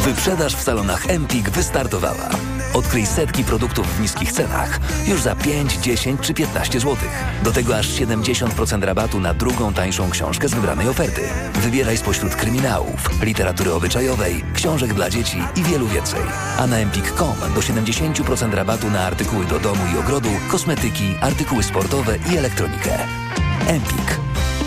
Wyprzedaż w salonach Empik wystartowała. Odkryj setki produktów w niskich cenach już za 5, 10 czy 15 zł. Do tego aż 70% rabatu na drugą tańszą książkę z wybranej oferty. Wybieraj spośród kryminałów, literatury obyczajowej, książek dla dzieci i wielu więcej. A na empik.com do 70% rabatu na artykuły do domu i ogrodu, kosmetyki, artykuły sportowe i elektronikę. Empik.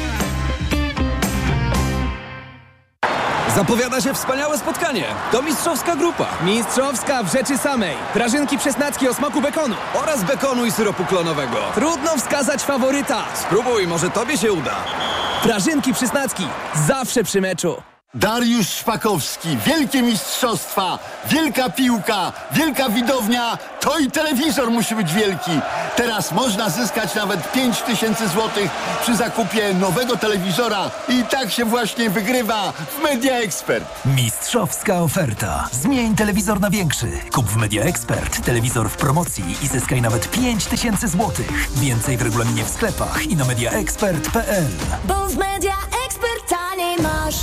Zapowiada się wspaniałe spotkanie. To mistrzowska grupa. Mistrzowska w rzeczy samej. Prażynki przesnacki o smaku bekonu. Oraz bekonu i syropu klonowego. Trudno wskazać faworyta. Spróbuj, może tobie się uda. Prażynki przesnacki. Zawsze przy meczu. Dariusz Szpakowski, wielkie mistrzostwa, wielka piłka, wielka widownia, to i telewizor musi być wielki. Teraz można zyskać nawet 5000 zł przy zakupie nowego telewizora i tak się właśnie wygrywa w Media Expert. Mistrzowska oferta. Zmień telewizor na większy. Kup w Media Expert telewizor w promocji i zyskaj nawet 5000 zł. Więcej w regulaminie w sklepach i na mediaexpert.pl. Bo w Media Expert taniej masz.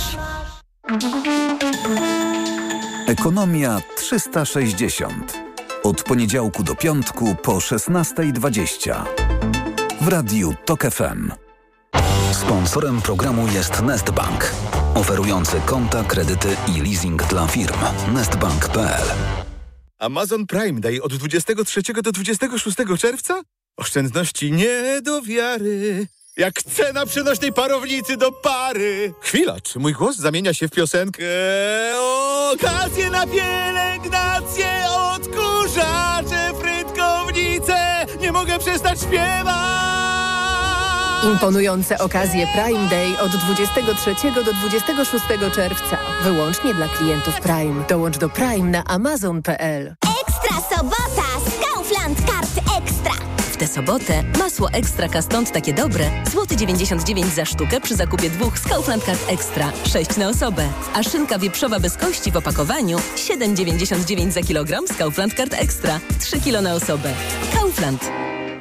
Ekonomia 360. Od poniedziałku do piątku po 16:20. W radiu TOK FM. Sponsorem programu jest Nestbank, oferujący konta, kredyty i leasing dla firm. Nestbank.pl. Amazon Prime Day od 23 do 26 czerwca? Oszczędności nie do wiary. Jak cena przenośnej parownicy do pary. Chwila, czy mój głos zamienia się w piosenkę? Okazje na pielęgnację, odkurzacze, frytkownice. Nie mogę przestać śpiewać. Imponujące okazje Prime Day od 23 do 26 czerwca. Wyłącznie dla klientów Prime. Dołącz do Prime na amazon.pl. Ekstra sobota z Kaufland Kart Ekstra. W tę sobotę masło Ekstra Kastąd takie dobre, złoty 99 za sztukę przy zakupie 2 z Kaufland Card Extra, 6 na osobę. A szynka wieprzowa bez kości w opakowaniu 7,99 za kilogram z Kaufland Card Extra, 3 kg na osobę. Kaufland.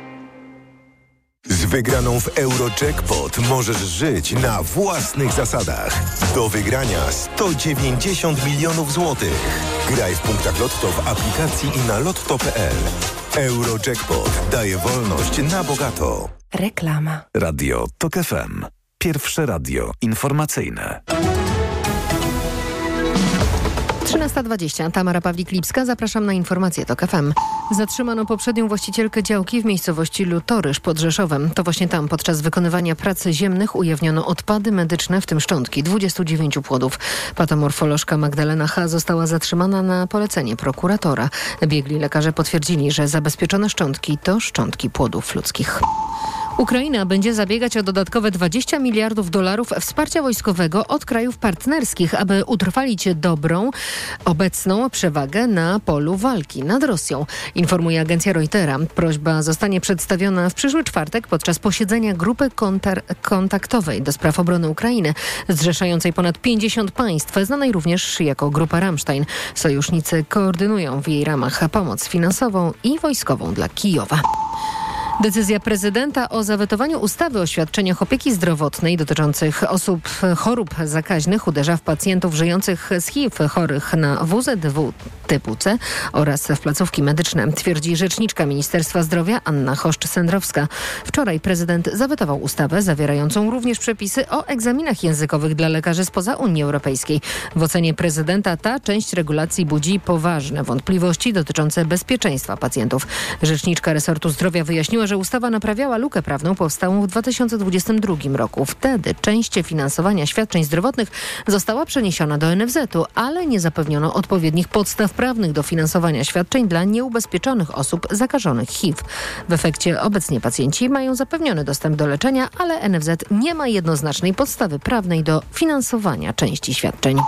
Z wygraną w Eurojackpot możesz żyć na własnych zasadach. Do wygrania 190 milionów złotych. Graj w punktach Lotto w aplikacji i na lotto.pl. Eurojackpot daje wolność na bogato. Reklama. Radio TOK FM. Pierwsze radio informacyjne. 13:20. Tamara Pawlik-Lipska. Zapraszam na informacje TOK FM. Zatrzymano poprzednią właścicielkę działki w miejscowości Lutorysz pod Rzeszowem. To właśnie tam podczas wykonywania prac ziemnych ujawniono odpady medyczne, w tym szczątki 29 płodów. Patomorfolożka Magdalena H. została zatrzymana na polecenie prokuratora. Biegli lekarze potwierdzili, że zabezpieczone szczątki to szczątki płodów ludzkich. Ukraina będzie zabiegać o dodatkowe $20 miliardów wsparcia wojskowego od krajów partnerskich, aby utrwalić dobrą, obecną przewagę na polu walki nad Rosją, informuje agencja Reutera. Prośba zostanie przedstawiona w przyszły czwartek podczas posiedzenia grupy kontaktowej do spraw obrony Ukrainy, zrzeszającej ponad 50 państw, znanej również jako Grupa Ramstein. Sojusznicy koordynują w jej ramach pomoc finansową i wojskową dla Kijowa. Decyzja prezydenta o zawetowaniu ustawy o świadczeniach opieki zdrowotnej dotyczących osób chorób zakaźnych uderza w pacjentów żyjących z HIV, chorych na WZW typu C oraz w placówki medyczne, twierdzi rzeczniczka Ministerstwa Zdrowia Anna Choszcz-Sędrowska. Wczoraj prezydent zawetował ustawę zawierającą również przepisy o egzaminach językowych dla lekarzy spoza Unii Europejskiej. W ocenie prezydenta ta część regulacji budzi poważne wątpliwości dotyczące bezpieczeństwa pacjentów. Rzeczniczka resortu zdrowia wyjaśniła, że ustawa naprawiała lukę prawną powstałą w 2022 roku. Wtedy część finansowania świadczeń zdrowotnych została przeniesiona do NFZ-u, ale nie zapewniono odpowiednich podstaw prawnych do finansowania świadczeń dla nieubezpieczonych osób zakażonych HIV. W efekcie obecnie pacjenci mają zapewniony dostęp do leczenia, ale NFZ nie ma jednoznacznej podstawy prawnej do finansowania części świadczeń.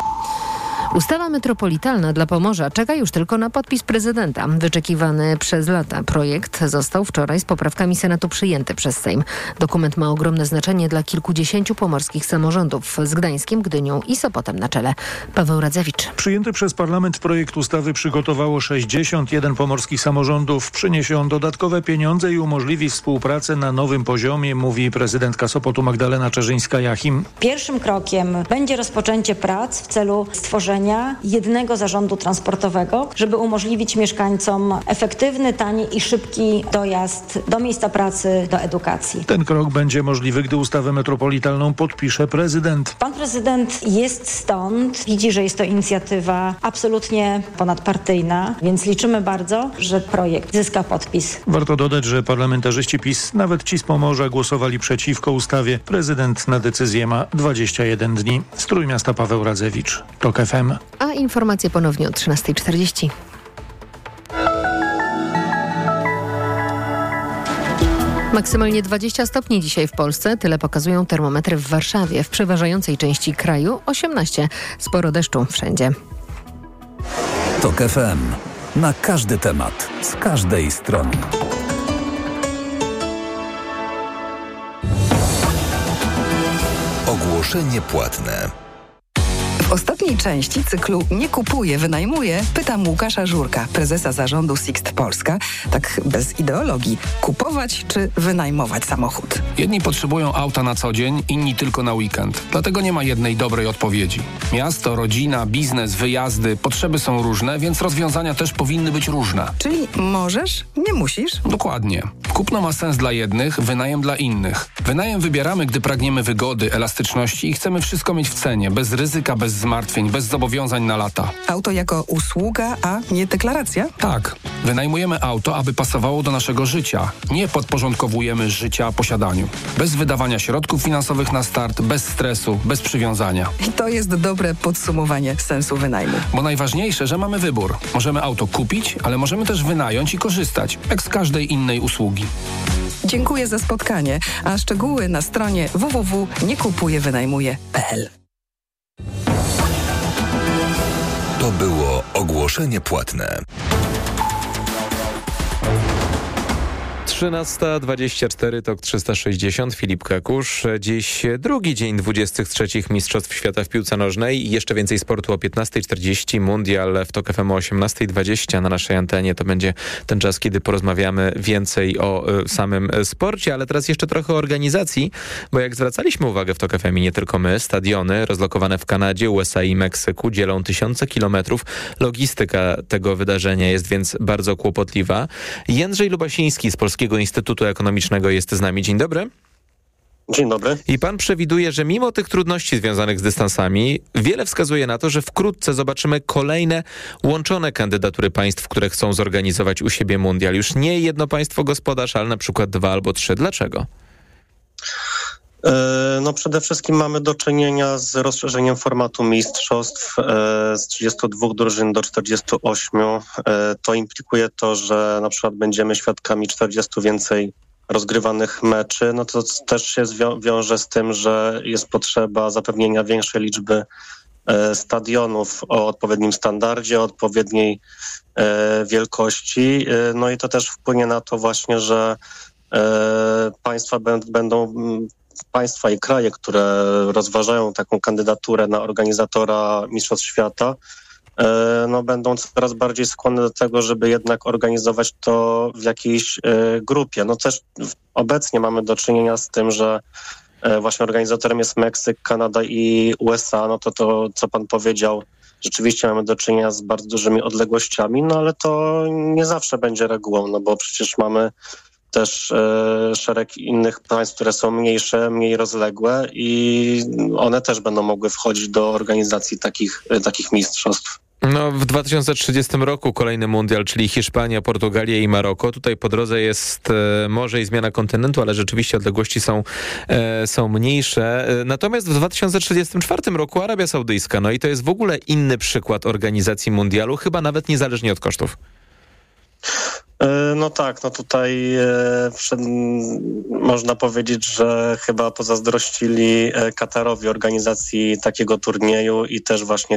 Ustawa metropolitalna dla Pomorza czeka już tylko na podpis prezydenta. Wyczekiwany przez lata projekt został wczoraj z poprawkami Senatu przyjęty przez Sejm. Dokument ma ogromne znaczenie dla kilkudziesięciu pomorskich samorządów z Gdańskiem, Gdynią i Sopotem na czele. Paweł Radzewicz. Przyjęty przez parlament projekt ustawy przygotowało 61 pomorskich samorządów. Przyniesie on dodatkowe pieniądze i umożliwi współpracę na nowym poziomie, mówi prezydentka Sopotu Magdalena Czerzyńska-Jachim. Pierwszym krokiem będzie rozpoczęcie prac w celu stworzenia utworzenia jednego zarządu transportowego, żeby umożliwić mieszkańcom efektywny, tani i szybki dojazd do miejsca pracy, do edukacji. Ten krok będzie możliwy, gdy ustawę metropolitalną podpisze prezydent. Pan prezydent jest stąd, widzi, że jest to inicjatywa absolutnie ponadpartyjna, więc liczymy bardzo, że projekt zyska podpis. Warto dodać, że parlamentarzyści PiS, nawet ci z Pomorza, głosowali przeciwko ustawie. Prezydent na decyzję ma 21 dni. Z Trójmiasta Paweł Radzewicz, TOK FM. A informacje ponownie o 13:40. Maksymalnie 20 stopni dzisiaj w Polsce. Tyle pokazują termometry w Warszawie. W przeważającej części kraju 18. Sporo deszczu wszędzie. TOK FM. Na każdy temat. Z każdej strony. Ogłoszenie płatne. W ostatniej części cyklu Nie kupuję, wynajmuję pytam Łukasza Żurka, prezesa zarządu Sixt Polska, tak bez ideologii, kupować czy wynajmować samochód? Jedni potrzebują auta na co dzień, inni tylko na weekend. Dlatego nie ma jednej dobrej odpowiedzi. Miasto, rodzina, biznes, wyjazdy, potrzeby są różne, więc rozwiązania też powinny być różne. Czyli możesz, nie musisz? Dokładnie. Kupno ma sens dla jednych, wynajem dla innych. Wynajem wybieramy, gdy pragniemy wygody, elastyczności i chcemy wszystko mieć w cenie, bez ryzyka, bez zmartwień, bez zobowiązań na lata. Auto jako usługa, a nie deklaracja? Tak. Wynajmujemy auto, aby pasowało do naszego życia. Nie podporządkowujemy życia posiadaniu. Bez wydawania środków finansowych na start, bez stresu, bez przywiązania. I to jest dobre podsumowanie sensu wynajmu. Bo najważniejsze, że mamy wybór. Możemy auto kupić, ale możemy też wynająć i korzystać, jak z każdej innej usługi. Dziękuję za spotkanie, a szczegóły na stronie www.niekupujewynajmuję.pl. To było ogłoszenie płatne. 13:24, TOK 360, Filip Kakusz. Dziś drugi dzień 23 Mistrzostw Świata w piłce nożnej. Jeszcze więcej sportu o 15:40, Mundial w TOK FM o 18:20 na naszej antenie. To będzie ten czas, kiedy porozmawiamy więcej o samym sporcie, ale teraz jeszcze trochę o organizacji, bo jak zwracaliśmy uwagę w TOK FM i nie tylko my, stadiony rozlokowane w Kanadzie, USA i Meksyku dzielą tysiące kilometrów. Logistyka tego wydarzenia jest więc bardzo kłopotliwa. Jędrzej Lubasiński z Polskiego Instytutu Ekonomicznego jest z nami. Dzień dobry. Dzień dobry. I pan przewiduje, że mimo tych trudności związanych z dystansami, wiele wskazuje na to, że wkrótce zobaczymy kolejne łączone kandydatury państw, które chcą zorganizować u siebie mundial. Już nie jedno państwo gospodarz, ale na przykład 2 albo 3. Dlaczego? No przede wszystkim mamy do czynienia z rozszerzeniem formatu mistrzostw z 32 drużyn do 48. To implikuje to, że na przykład będziemy świadkami 40 więcej rozgrywanych meczy. No to też się wiąże z tym, że jest potrzeba zapewnienia większej liczby stadionów o odpowiednim standardzie, o odpowiedniej wielkości. No i to też wpłynie na to właśnie, że państwa i kraje, które rozważają taką kandydaturę na organizatora Mistrzostw Świata, no będą coraz bardziej skłonne do tego, żeby jednak organizować to w jakiejś grupie. No też obecnie mamy do czynienia z tym, że właśnie organizatorem jest Meksyk, Kanada i USA. No to, co pan powiedział, rzeczywiście mamy do czynienia z bardzo dużymi odległościami, no ale to nie zawsze będzie regułą, no bo przecież mamy też szereg innych państw, które są mniejsze, mniej rozległe i one też będą mogły wchodzić do organizacji takich mistrzostw. No, w 2030 roku kolejny mundial, czyli Hiszpania, Portugalia i Maroko. Tutaj po drodze jest może i zmiana kontynentu, ale rzeczywiście odległości są mniejsze. Natomiast w 2034 roku Arabia Saudyjska. No i to jest w ogóle inny przykład organizacji mundialu, chyba nawet niezależnie od kosztów. No tak, no tutaj można powiedzieć, że chyba pozazdrościli Katarowi organizacji takiego turnieju i też właśnie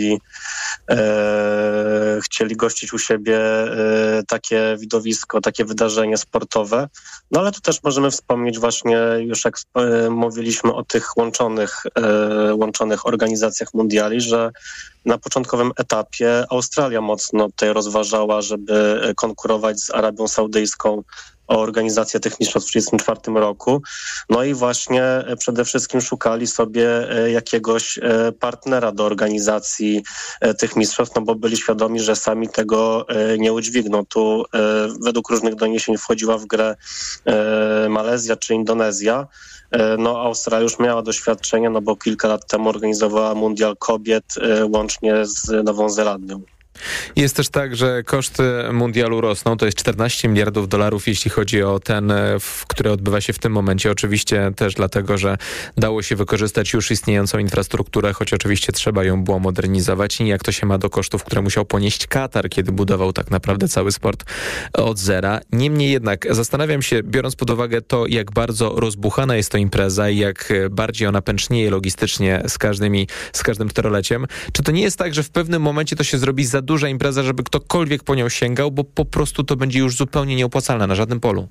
chcieli gościć u siebie takie widowisko, takie wydarzenie sportowe. No ale tu też możemy wspomnieć właśnie, już jak mówiliśmy o tych łączonych organizacjach mundiali, że na początkowym etapie Australia mocno tutaj rozważała, żeby konkurować z Arabią Saudyjską o organizację tych mistrzostw w 1934 roku. No i właśnie przede wszystkim szukali sobie jakiegoś partnera do organizacji tych mistrzostw, no bo byli świadomi, że sami tego nie udźwigną. Tu według różnych doniesień wchodziła w grę Malezja czy Indonezja. No Australia już miała doświadczenie, no bo kilka lat temu organizowała Mundial Kobiet łącznie z Nową Zelandią. Jest też tak, że koszty mundialu rosną. To jest $14 miliardów, jeśli chodzi o ten, który odbywa się w tym momencie. Oczywiście też dlatego, że dało się wykorzystać już istniejącą infrastrukturę, choć oczywiście trzeba ją było modernizować. I jak to się ma do kosztów, które musiał ponieść Katar, kiedy budował tak naprawdę cały sport od zera. Niemniej jednak zastanawiam się, biorąc pod uwagę to, jak bardzo rozbuchana jest to impreza i jak bardziej ona pęcznieje logistycznie z każdym czteroleciem, czy to nie jest tak, że w pewnym momencie to się zrobi za duża impreza, żeby ktokolwiek po nią sięgał, bo po prostu to będzie już zupełnie nieopłacalne na żadnym polu?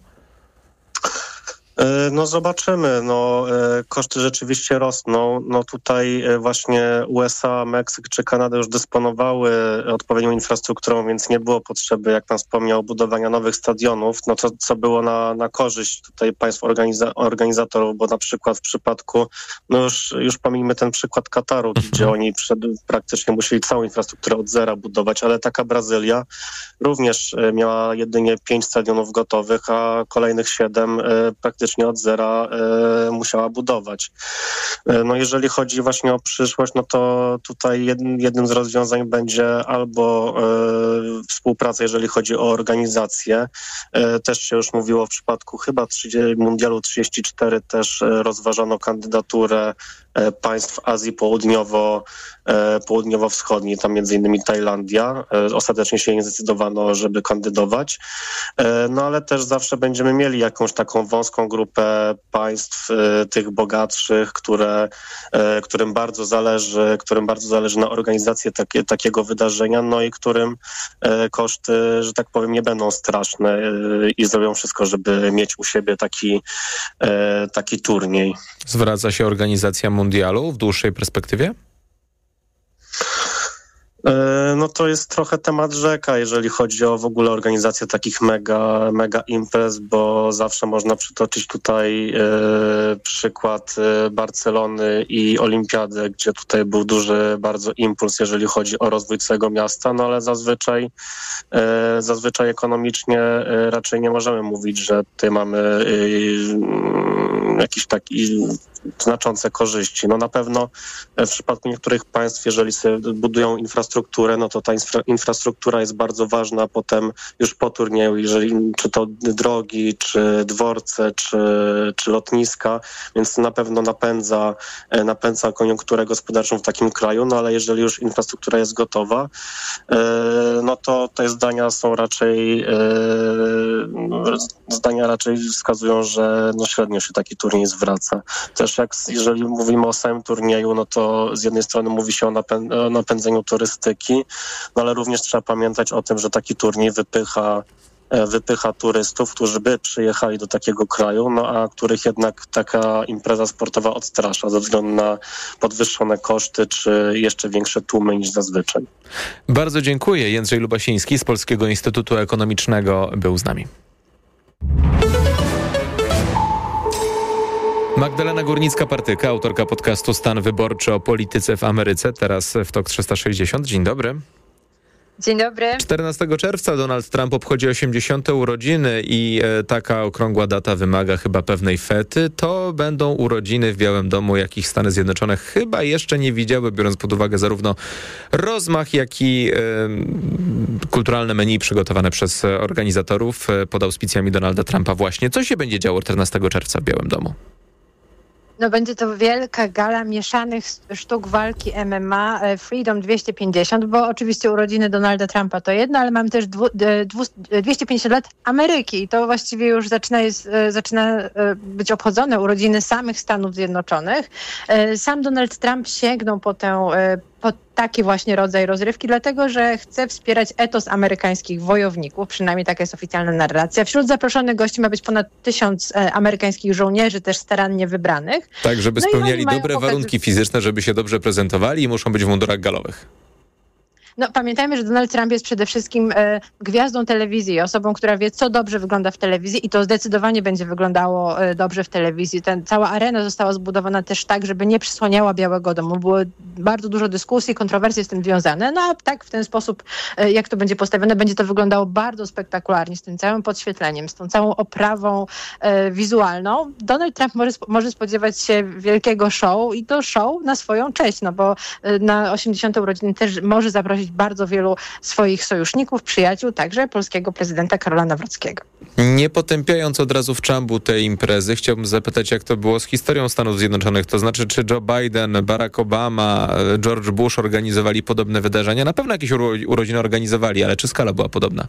No zobaczymy. Koszty rzeczywiście rosną. No tutaj właśnie USA, Meksyk czy Kanada już dysponowały odpowiednią infrastrukturą, więc nie było potrzeby, jak pan wspomniał, budowania nowych stadionów. No to co było na korzyść tutaj państw organizatorów, bo na przykład w przypadku, już pomijmy ten przykład Kataru, gdzie oni praktycznie musieli całą infrastrukturę od zera budować, ale taka Brazylia również miała jedynie 5 stadionów gotowych, a kolejnych 7 praktycznie od zera musiała budować. No jeżeli chodzi właśnie o przyszłość, no to tutaj jednym z rozwiązań będzie albo współpraca, jeżeli chodzi o organizację. Też się już mówiło w przypadku chyba Mundialu 34 też rozważano kandydaturę państw Azji południowo-wschodniej, tam między innymi Tajlandia. Ostatecznie się nie zdecydowano, żeby kandydować. No ale też zawsze będziemy mieli jakąś taką wąską grupę państw, tych bogatszych, którym bardzo zależy na organizacji takiego wydarzenia, no i którym koszty, że tak powiem, nie będą straszne i zrobią wszystko, żeby mieć u siebie taki turniej. Zwraca się organizacja mundialu w dłuższej perspektywie? No to jest trochę temat rzeka, jeżeli chodzi o w ogóle organizację takich mega imprez, bo zawsze można przytoczyć tutaj przykład Barcelony i Olimpiady, gdzie tutaj był duży bardzo impuls, jeżeli chodzi o rozwój całego miasta, no ale zazwyczaj ekonomicznie raczej nie możemy mówić, że tutaj mamy jakiś taki znaczące korzyści. No na pewno w przypadku niektórych państw, jeżeli sobie budują infrastrukturę, no to ta infrastruktura jest bardzo ważna potem już po turnieju, czy to drogi, czy dworce, czy lotniska, więc na pewno napędza koniunkturę gospodarczą w takim kraju, no ale jeżeli już infrastruktura jest gotowa, no to te zdania raczej wskazują, że średnio się taki turniej zwraca. Też jeżeli mówimy o samym turnieju, no to z jednej strony mówi się o napędzeniu turystyki, no ale również trzeba pamiętać o tym, że taki turniej wypycha turystów, którzy by przyjechali do takiego kraju, no a których jednak taka impreza sportowa odstrasza ze względu na podwyższone koszty czy jeszcze większe tłumy niż zazwyczaj. Bardzo dziękuję. Jędrzej Lubasiński z Polskiego Instytutu Ekonomicznego był z nami. Magdalena Górnicka-Partyka, autorka podcastu Stan Wyborczy o polityce w Ameryce, teraz w TOK 360. Dzień dobry. Dzień dobry. 14 czerwca Donald Trump obchodzi 80. urodziny i taka okrągła data wymaga chyba pewnej fety. To będą urodziny w Białym Domu, jakich Stany Zjednoczone chyba jeszcze nie widziały, biorąc pod uwagę zarówno rozmach, jak i kulturalne menu przygotowane przez organizatorów pod auspicjami Donalda Trumpa właśnie. Co się będzie działo 14 czerwca w Białym Domu? No będzie to wielka gala mieszanych sztuk walki MMA Freedom 250, bo oczywiście urodziny Donalda Trumpa to jedno, ale mam też 250 lat Ameryki i to właściwie już zaczyna być obchodzone urodziny samych Stanów Zjednoczonych. Sam Donald Trump sięgnął po taki właśnie rodzaj rozrywki, dlatego że chce wspierać etos amerykańskich wojowników, przynajmniej taka jest oficjalna narracja. Wśród zaproszonych gości ma być ponad 1000 amerykańskich żołnierzy, też starannie wybranych. Tak, żeby spełniali dobre warunki fizyczne, żeby się dobrze prezentowali i muszą być w mundurach galowych. No, pamiętajmy, że Donald Trump jest przede wszystkim gwiazdą telewizji, osobą, która wie, co dobrze wygląda w telewizji i to zdecydowanie będzie wyglądało dobrze w telewizji. Cała arena została zbudowana też tak, żeby nie przysłaniała Białego Domu. Było bardzo dużo dyskusji, kontrowersji z tym związane. No a tak w ten sposób, jak to będzie postawione, będzie to wyglądało bardzo spektakularnie, z tym całym podświetleniem, z tą całą oprawą wizualną. Donald Trump może spodziewać się wielkiego show i to show na swoją cześć, no bo na 80. urodziny też może zaprosić bardzo wielu swoich sojuszników, przyjaciół, także polskiego prezydenta Karola Nawrockiego. Nie potępiając od razu w czambu tej imprezy, chciałbym zapytać, jak to było z historią Stanów Zjednoczonych, to znaczy, czy Joe Biden, Barack Obama, George Bush organizowali podobne wydarzenia? Na pewno jakieś urodziny organizowali, ale czy skala była podobna?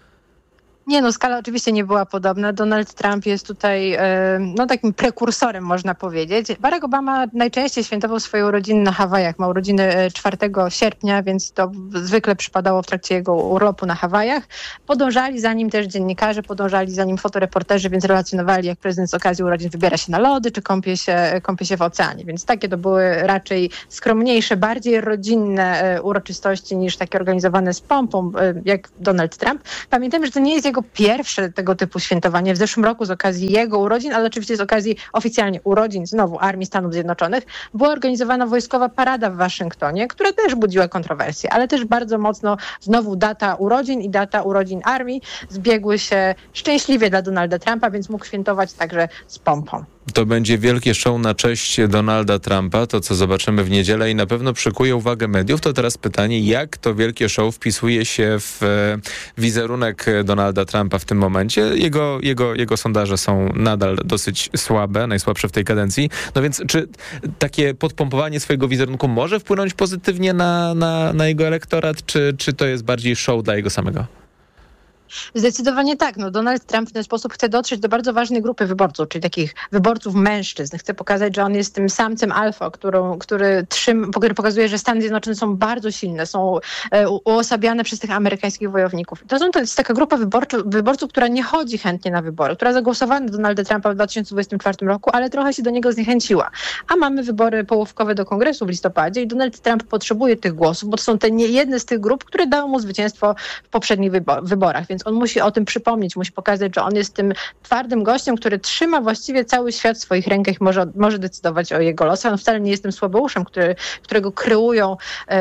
Nie, no skala oczywiście nie była podobna. Donald Trump jest tutaj takim prekursorem, można powiedzieć. Barack Obama najczęściej świętował swoje urodziny na Hawajach. Ma urodziny 4 sierpnia, więc to zwykle przypadało w trakcie jego urlopu na Hawajach. Podążali za nim też dziennikarze, podążali za nim fotoreporterzy, więc relacjonowali, jak prezydent z okazji urodzin wybiera się na lody, czy kąpie się w oceanie. Więc takie to były raczej skromniejsze, bardziej rodzinne uroczystości niż takie organizowane z pompą, jak Donald Trump. Pamiętajmy, że to nie jest jego pierwsze tego typu świętowanie. W zeszłym roku z okazji jego urodzin, ale oczywiście z okazji oficjalnie urodzin znowu Armii Stanów Zjednoczonych, była organizowana wojskowa parada w Waszyngtonie, która też budziła kontrowersje, ale też bardzo mocno znowu data urodzin i data urodzin armii zbiegły się szczęśliwie dla Donalda Trumpa, więc mógł świętować także z pompą. To będzie wielkie show na cześć Donalda Trumpa, to co zobaczymy w niedzielę i na pewno przykuje uwagę mediów. To teraz pytanie, jak to wielkie show wpisuje się w wizerunek Donalda Trumpa w tym momencie? Jego sondaże są nadal dosyć słabe, najsłabsze w tej kadencji. No więc czy takie podpompowanie swojego wizerunku może wpłynąć pozytywnie na jego elektorat, czy to jest bardziej show dla jego samego? Zdecydowanie tak. No, Donald Trump w ten sposób chce dotrzeć do bardzo ważnej grupy wyborców, czyli takich wyborców mężczyzn. Chce pokazać, że on jest tym samcem alfa, który pokazuje, że Stany Zjednoczone są bardzo silne, są uosabiane przez tych amerykańskich wojowników. To jest taka grupa wyborców, która nie chodzi chętnie na wybory, która zagłosowała na Donalda Trumpa w 2024 roku, ale trochę się do niego zniechęciła. A mamy wybory połówkowe do Kongresu w listopadzie i Donald Trump potrzebuje tych głosów, bo to są jedne z tych grup, które dały mu zwycięstwo w poprzednich wyborach. Więc on musi o tym przypomnieć, musi pokazać, że on jest tym twardym gościem, który trzyma właściwie cały świat w swoich rękach i może decydować o jego losach. On wcale nie jest tym słabeuszem, którego kreują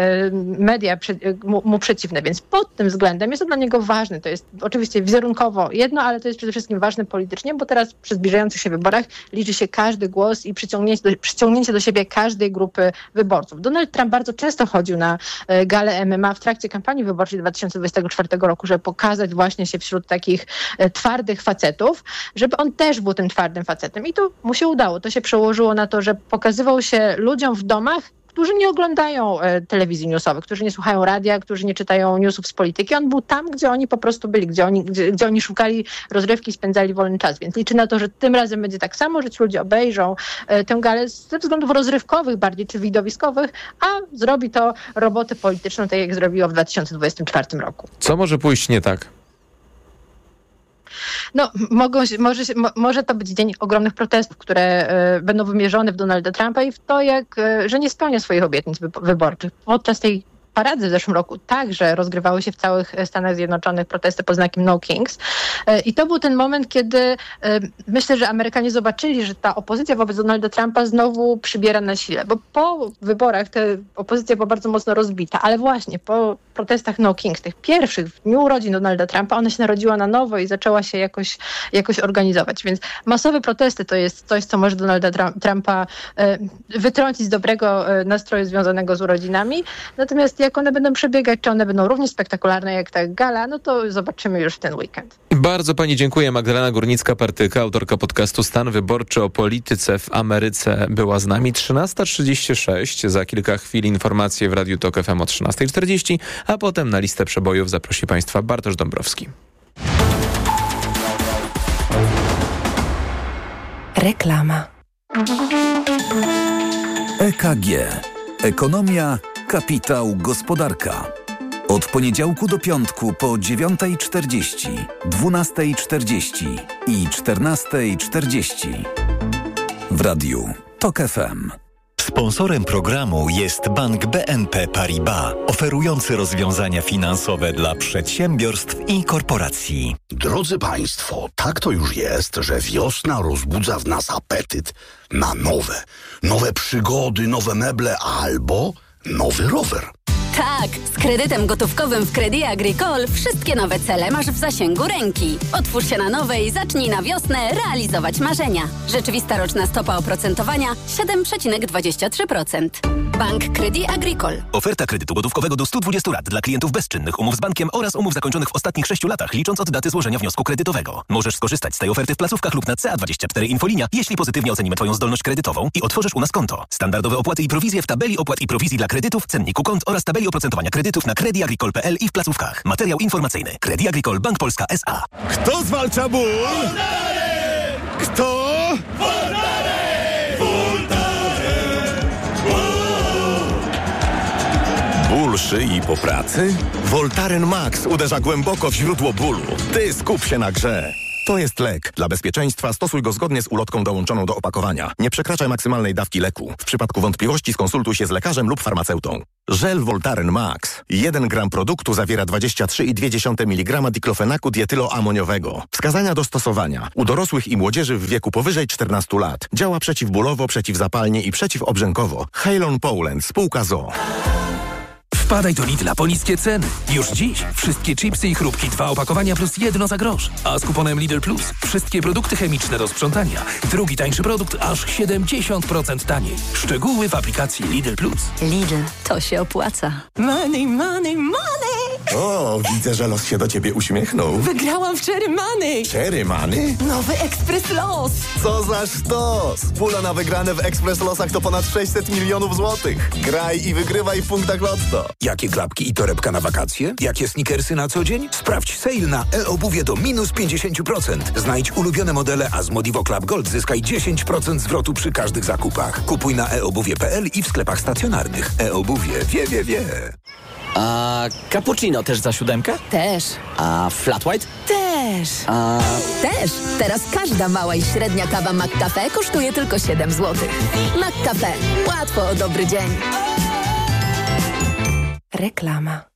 media mu przeciwne, więc pod tym względem jest to dla niego ważne. To jest oczywiście wizerunkowo jedno, ale to jest przede wszystkim ważne politycznie, bo teraz przy zbliżających się wyborach liczy się każdy głos i przyciągnięcie do siebie każdej grupy wyborców. Donald Trump bardzo często chodził na galę MMA w trakcie kampanii wyborczej 2024 roku, żeby pokazać właśnie się wśród takich twardych facetów, żeby on też był tym twardym facetem. I to mu się udało. To się przełożyło na to, że pokazywał się ludziom w domach, którzy nie oglądają telewizji newsowych, którzy nie słuchają radia, którzy nie czytają newsów z polityki. On był tam, gdzie oni po prostu byli, gdzie oni szukali rozrywki, spędzali wolny czas. Więc liczy na to, że tym razem będzie tak samo, że ci ludzie obejrzą tę galę ze względów rozrywkowych bardziej, czy widowiskowych, a zrobi to robotę polityczną, tak jak zrobiło w 2024 roku. Co może pójść nie tak? No, może to być dzień ogromnych protestów, które będą wymierzone w Donalda Trumpa i w to, że nie spełnia swoich obietnic wyborczych. Podczas tej parady w zeszłym roku także rozgrywały się w całych Stanach Zjednoczonych protesty pod znakiem No Kings. I to był ten moment, kiedy myślę, że Amerykanie zobaczyli, że ta opozycja wobec Donalda Trumpa znowu przybiera na sile. Bo po wyborach ta opozycja była bardzo mocno rozbita, ale właśnie po protestach No Kings, tych pierwszych w dniu urodzin Donalda Trumpa, ona się narodziła na nowo i zaczęła się jakoś organizować. Więc masowe protesty to jest coś, co może Donalda Trumpa wytrącić z dobrego nastroju związanego z urodzinami. Natomiast jak one będą przebiegać, czy one będą równie spektakularne jak ta gala, no to zobaczymy już w ten weekend. Bardzo pani dziękuję. Magdalena Górnicka-Partyka, autorka podcastu Stan Wyborczy o polityce w Ameryce była z nami. 13:36. Za kilka chwil informacje w Radiu Tok FM o 13:40, a potem na listę przebojów zaprosi państwa Bartosz Dąbrowski. Reklama. EKG. Ekonomia, kapitał, gospodarka. Od poniedziałku do piątku po 9:40, 12:40 i 14:40. W Radiu Tok FM. Sponsorem programu jest Bank BNP Paribas, oferujący rozwiązania finansowe dla przedsiębiorstw i korporacji. Drodzy Państwo, tak to już jest, że wiosna rozbudza w nas apetyt na nowe przygody, nowe meble albo nowy rower. Tak, z kredytem gotówkowym w Crédit Agricole wszystkie nowe cele masz w zasięgu ręki. Otwórz się na nowe i zacznij na wiosnę realizować marzenia. Rzeczywista roczna stopa oprocentowania 7,23%. Bank Crédit Agricole. Oferta kredytu gotówkowego do 120 lat dla klientów bezczynnych, umów z bankiem oraz umów zakończonych w ostatnich 6 latach, licząc od daty złożenia wniosku kredytowego. Możesz skorzystać z tej oferty w placówkach lub na CA24 Infolinia, jeśli pozytywnie ocenimy Twoją zdolność kredytową i otworzysz u nas konto. Standardowe opłaty i prowizje w tabeli opłat i prowizji dla kredytów, cenniku kont oraz tabeli oprocentowania kredytów na crediagricole.pl i w placówkach. Materiał informacyjny. Crédit Agricole Bank Polska S.A. Kto zwalcza ból? Kto? Ból szyi po pracy? Voltaren Max uderza głęboko w źródło bólu. Ty skup się na grze. To jest lek. Dla bezpieczeństwa stosuj go zgodnie z ulotką dołączoną do opakowania. Nie przekraczaj maksymalnej dawki leku. W przypadku wątpliwości skonsultuj się z lekarzem lub farmaceutą. Żel Voltaren Max. 1 gram produktu zawiera 23,2 mg diklofenaku dietyloamoniowego. Wskazania do stosowania. U dorosłych i młodzieży w wieku powyżej 14 lat. Działa przeciwbólowo, przeciwzapalnie i przeciwobrzękowo. Halon Poland. Spółka ZOO. Wpadaj do Lidla po niskie ceny. Już dziś wszystkie chipsy i chrupki 2 opakowania plus 1 za grosz. A z kuponem Lidl Plus wszystkie produkty chemiczne do sprzątania. Drugi tańszy produkt aż 70% taniej. Szczegóły w aplikacji Lidl Plus. Lidl, to się opłaca. Money, money, money! O, widzę, że los się do ciebie uśmiechnął. Wygrałam w Cherry Money! Cherry Money? Nowy Ekspres Los! Co za sztos! Pula na wygrane w Ekspres Losach to ponad 600 milionów złotych. Graj i wygrywaj w punktach Lotto. Jakie klapki i torebka na wakacje? Jakie sneakersy na co dzień? Sprawdź sale na e-obuwie do minus 50%. Znajdź ulubione modele, a z Modivo Club Gold zyskaj 10% zwrotu przy każdych zakupach. Kupuj na eobuwie.pl i w sklepach stacjonarnych. E-obuwie. Wie. A cappuccino też za 7? Też. A flat white? Też. Też. Teraz każda mała i średnia kawa McCafe kosztuje tylko 7 zł. McCafe. Łatwo o dobry dzień. Reklama.